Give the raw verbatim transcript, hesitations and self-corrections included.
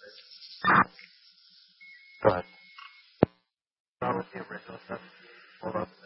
Go ahead. Start with the original stuff. Hold up.